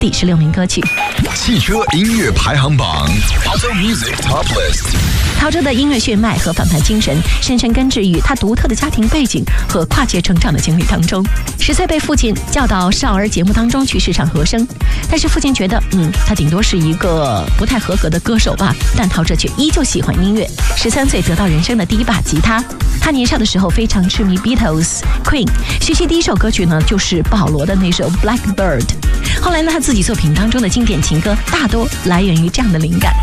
第16名歌曲。 汽车音乐排行榜 Auto Music Top List。 陶喆的音乐血脉和反叛精神深深根植于他独特的家庭背景和跨界成长的经历当中。10岁被父亲叫到少儿节目当中去试唱和声，但是父亲觉得，他顶多是一个不太合格的歌手吧。但陶喆却依旧喜欢音乐。13岁得到人生的第一把吉他。他年少的时候非常痴迷 Beatles、Queen， 学习第一首歌曲呢就是保罗的那首 Blackbird。后来呢，他自己作品当中的经典情歌大多来源于这样的灵感。